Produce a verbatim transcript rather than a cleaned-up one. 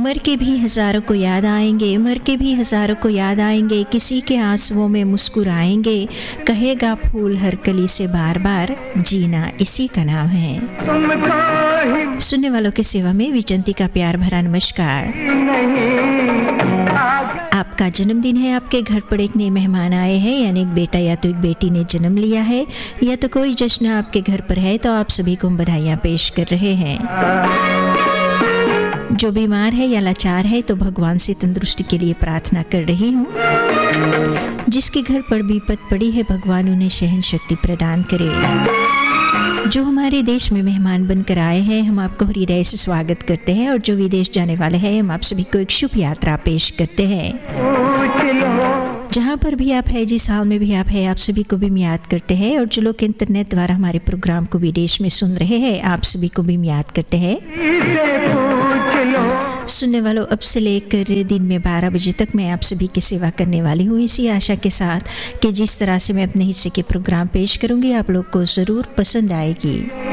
मर के भी हज़ारों को याद आएंगे, मर के भी हज़ारों को याद आएंगे, किसी के आंसुओं में मुस्कुराएंगे, कहेगा फूल हर कली से बार बार, जीना इसी का नाम है। सुनने वालों की सेवा में विजंती का प्यार भरा नमस्कार। आपका जन्मदिन है, आपके घर पर एक नए मेहमान आए हैं, यानी एक बेटा या तो एक बेटी ने जन्म लिया है, या तो कोई जश्न आपके घर पर है, तो आप सभी को बधाइयाँ पेश कर रहे हैं। जो बीमार है या लाचार है तो भगवान से तंदुरुस्ती के लिए प्रार्थना कर रही हूँ। जिसके घर पर विपत पड़ी है भगवान उन्हें सहन शक्ति प्रदान करे। जो हमारे देश में मेहमान बनकर आए हैं हम आपको हृदय से स्वागत करते हैं, और जो विदेश जाने वाले हैं हम आप सभी को एक शुभ यात्रा पेश करते हैं। जहाँ पर भी आप है, जिस हाल में भी आप है, आप सभी को भी याद करते हैं। और जो लोग इंटरनेट द्वारा हमारे प्रोग्राम को विदेश में सुन रहे हैं आप सभी को भी याद करते हैं। सुनने वालों, अब से लेकर दिन में बारह बजे तक मैं आप सभी की सेवा करने वाली हूँ, इसी आशा के साथ कि जिस तरह से मैं अपने हिस्से के प्रोग्राम पेश करूँगी आप लोग को ज़रूर पसंद आएगी।